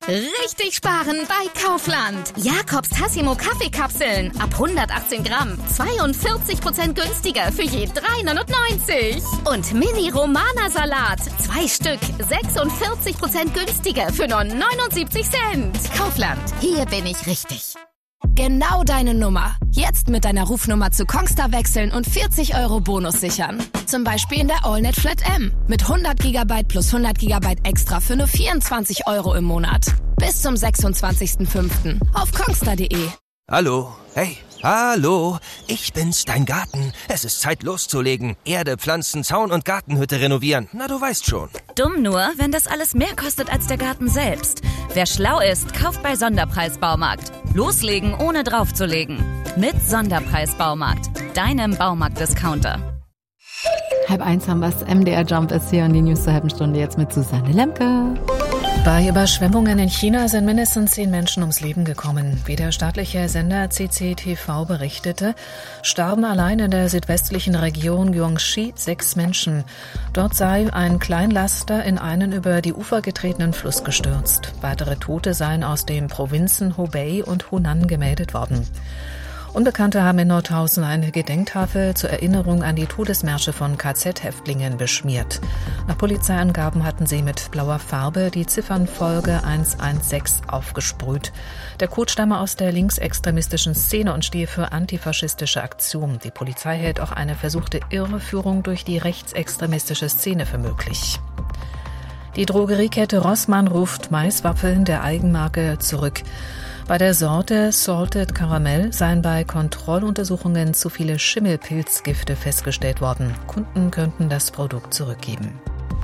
Richtig sparen bei Kaufland. Jakobs Tassimo Kaffeekapseln ab 118 Gramm. 42% günstiger für je 3,99. Und Mini Romana Salat. 2 Stück. 46% günstiger für nur 79 Cent. Kaufland. Hier bin ich richtig. Genau deine Nummer. Jetzt mit deiner Rufnummer zu Kongstar wechseln und 40 € Bonus sichern. Zum Beispiel in der AllNet Flat M. Mit 100 GB plus 100 GB extra für nur 24 € im Monat. Bis zum 26.05. auf kongstar.de. Hallo, hey, hallo, ich bin's, dein Garten. Es ist Zeit loszulegen. Erde, Pflanzen, Zaun und Gartenhütte renovieren. Na, du weißt schon. Dumm nur, wenn das alles mehr kostet als der Garten selbst. Wer schlau ist, kauft bei Sonderpreis Baumarkt. Loslegen, ohne draufzulegen. Mit Sonderpreis Baumarkt, deinem Baumarkt-Discounter. 12:30 haben wir's. MDR Jump ist hier und die News zur halben Stunde jetzt mit Susanne Lemke. Bei Überschwemmungen in China sind mindestens 10 Menschen ums Leben gekommen. Wie der staatliche Sender CCTV berichtete, starben allein in der südwestlichen Region Guangxi 6 Menschen. Dort sei ein Kleinlaster in einen über die Ufer getretenen Fluss gestürzt. Weitere Tote seien aus den Provinzen Hubei und Hunan gemeldet worden. Unbekannte haben in Nordhausen eine Gedenktafel zur Erinnerung an die Todesmärsche von KZ-Häftlingen beschmiert. Nach Polizeiangaben hatten sie mit blauer Farbe die Ziffernfolge 116 aufgesprüht. Der Code stamme aus der linksextremistischen Szene und stehe für antifaschistische Aktion. Die Polizei hält auch eine versuchte Irreführung durch die rechtsextremistische Szene für möglich. Die Drogeriekette Rossmann ruft Maiswaffeln der Eigenmarke zurück. Bei der Sorte Salted Caramel seien bei Kontrolluntersuchungen zu viele Schimmelpilzgifte festgestellt worden. Kunden könnten das Produkt zurückgeben.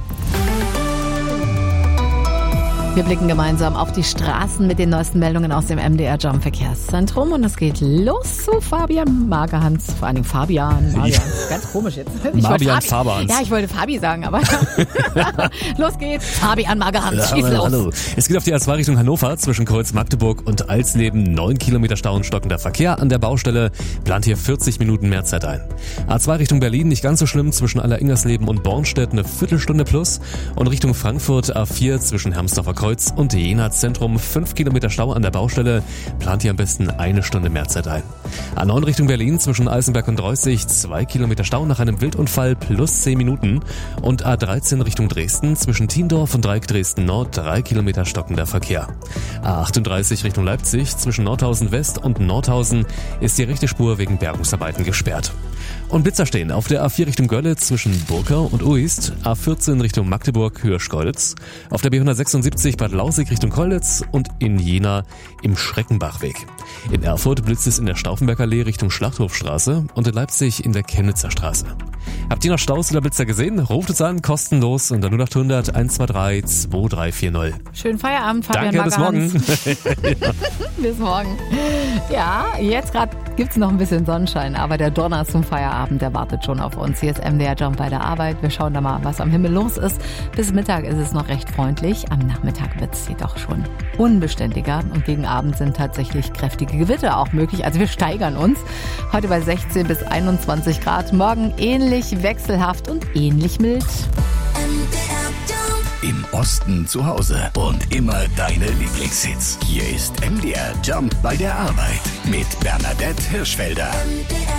Wir blicken gemeinsam auf die Straßen mit den neuesten Meldungen aus dem MDR Jump Verkehrszentrum und es geht los zu Fabian Magerhans. Vor allen Dingen Fabian. Ganz komisch jetzt. Ich wollte Fabi sagen, aber los geht's. Fabian Magerhans, schieß los. Hallo. Es geht auf die A2 Richtung Hannover zwischen Kreuz Magdeburg und Alsleben. 9 Kilometer Stau und stockender Verkehr an der Baustelle. Plant hier 40 Minuten mehr Zeit ein. A2 Richtung Berlin nicht ganz so schlimm. Zwischen Alleringersleben und Bornstedt eine Viertelstunde plus. Und Richtung Frankfurt A4 zwischen Hermsdorfer Kreuz und Jena Zentrum 5 Kilometer Stau an der Baustelle. Plant hier am besten eine Stunde mehr Zeit ein. A9 Richtung Berlin zwischen Eisenberg und Reußig 2 Kilometer Stau nach einem Wildunfall plus 10 Minuten. Und A13 Richtung Dresden zwischen Tiendorf und Dreieck Dresden Nord 3 Kilometer stockender Verkehr. A38 Richtung Leipzig zwischen Nordhausen West und Nordhausen ist die rechte Spur wegen Bergungsarbeiten gesperrt. Und Blitzer stehen auf der A4 Richtung Gölle zwischen Burkau und Uist, A14 Richtung Magdeburg Hirschgolitz, auf der B176 Bad Lausig Richtung Kollitz und in Jena im Schreckenbachweg. In Erfurt blitzt es in der Stauffenberger Allee Richtung Schlachthofstraße und in Leipzig in der Chemnitzer Straße. Habt ihr noch Staus oder Blitzer gesehen? Ruft uns an, kostenlos unter 0800 123 2340. Schönen Feierabend, Fabian Magerhans. Danke, bis morgen. Bis morgen. Ja, jetzt gerade gibt's noch ein bisschen Sonnenschein, aber der Donner zum Feierabend, der wartet schon auf uns. Hier ist MDR Jump bei der Arbeit. Wir schauen da mal, was am Himmel los ist. Bis Mittag ist es noch recht freundlich. Am Nachmittag wird's jedoch schon unbeständiger und gegen Abend sind tatsächlich kräftige Gewitter auch möglich. Also wir steigern uns. Heute bei 16 bis 21 Grad. Morgen ähnlich wechselhaft und ähnlich mild. Im Osten zu Hause und immer deine Lieblingshits. Hier ist MDR Jump bei der Arbeit mit Bernadette Hirschfelder.